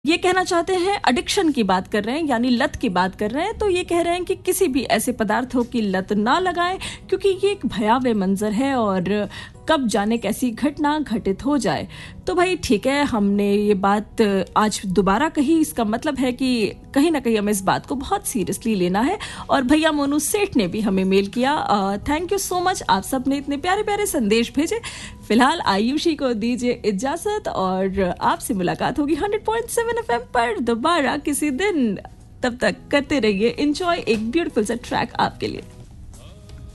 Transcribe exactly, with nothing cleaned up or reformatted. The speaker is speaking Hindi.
ये कहना चाहते हैं, एडिक्शन की बात कर रहे हैं, यानी लत की बात कर रहे हैं। तो ये कह रहे हैं कि किसी भी ऐसे पदार्थों की लत ना लगाएं, क्योंकि ये एक भयावह मंजर है और कब जाने कैसी घटना घटित हो जाए। तो भाई ठीक है, हमने ये बात आज दोबारा कही, इसका मतलब है कि कहीं ना कहीं हमें इस बात को बहुत सीरियसली लेना है। और भैया मोनू सेठ ने भी हमें मेल किया, थैंक यू सो मच, आप सब ने इतने प्यारे प्यारे संदेश भेजे। फिलहाल आयुषी को दीजिए इजाजत और आपसे मुलाकात होगी hundred point seven F M पर दोबारा किसी दिन। तब तक करते रहिए एंजॉय एक ब्यूटीफुल सा ट्रैक आपके लिए।